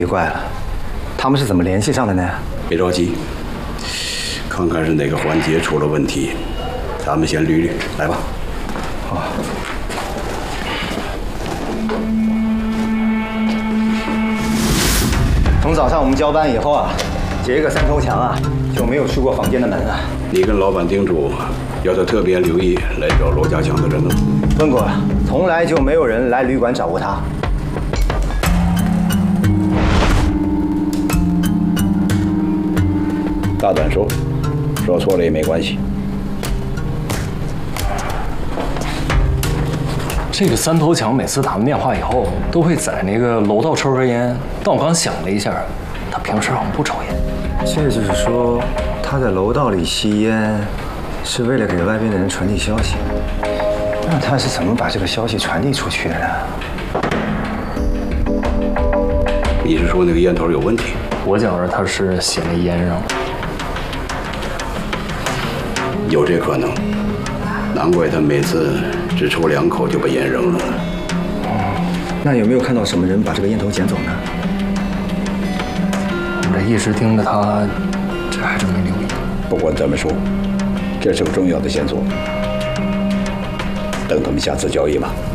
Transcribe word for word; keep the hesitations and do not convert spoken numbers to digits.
奇怪了，他们是怎么联系上的呢？ 别着急，看看是哪个环节出了问题，咱们先捋捋，来吧。 好。从早上我们交班以后啊，杰克三头强啊就没有出过房间的门啊。 你跟老板叮嘱，要他特别留意来找罗家强的人呢。 问过了，从来就没有人来旅馆找过他。 大胆说，说错了也没关系。 这个三头强每次打完电话以后，都会在那个楼道抽根烟。但我刚想了一下，他平时好像不抽烟。 这就是说，他在楼道里吸烟，是为了给外边的人传递消息。那他是怎么把这个消息传递出去的呢？ 你是说那个烟头有问题？ 我觉着他是写在烟上了。 有这可能，难怪他每次只抽两口就把烟扔了。 哦，那有没有看到什么人把这个烟头捡走呢？ 我这一直盯着他，这还真没留意。 不管怎么说，这是个重要的线索。等他们下次交易吧。